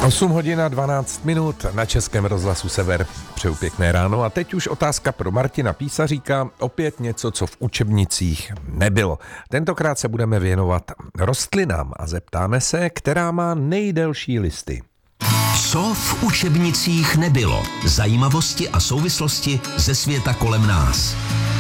8 hodin a 12 minut na Českém rozhlasu Sever. Přeju pěkné ráno a teď už otázka pro Martina Písaříka. Opět něco, co v učebnicích nebylo. Tentokrát se budeme věnovat rostlinám a zeptáme se, která má nejdelší listy. Co v učebnicích nebylo? Zajímavosti a souvislosti ze světa kolem nás.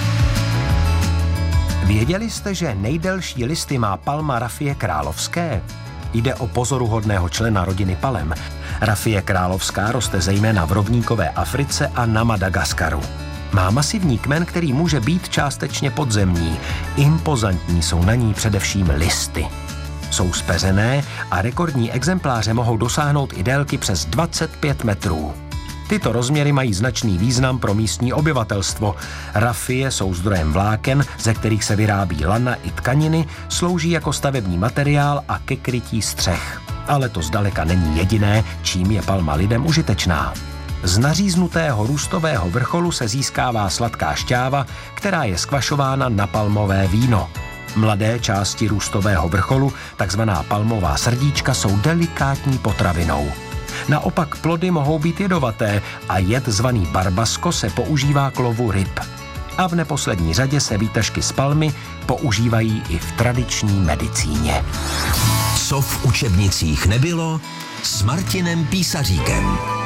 Věděli jste, že nejdelší listy má palma rafie královské? Jde o pozoruhodného člena rodiny palem. Rafie královská roste zejména v rovníkové Africe a na Madagaskaru. Má masivní kmen, který může být částečně podzemní. Impozantní jsou na ní především listy. Jsou zpeřené a rekordní exempláře mohou dosáhnout i délky přes 25 metrů. Tyto rozměry mají značný význam pro místní obyvatelstvo. Rafie jsou zdrojem vláken, ze kterých se vyrábí lana i tkaniny, slouží jako stavební materiál a ke krytí střech. Ale to zdaleka není jediné, čím je palma lidem užitečná. Z naříznutého růstového vrcholu se získává sladká šťáva, která je skvašována na palmové víno. Mladé části růstového vrcholu, takzvaná palmová srdíčka, jsou delikátní potravinou. Naopak plody mohou být jedovaté a jed zvaný barbasko se používá k lovu ryb. A v neposlední řadě se výtažky z palmy používají i v tradiční medicíně. Co v učebnicích nebylo s Martinem Písaříkem.